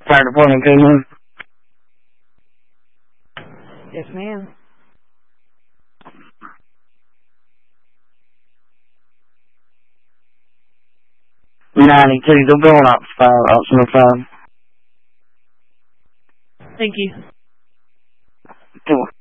Fire department, Cleveland. Yes, ma'am. 92, the building up 5, optional 5. Thank you. Come on.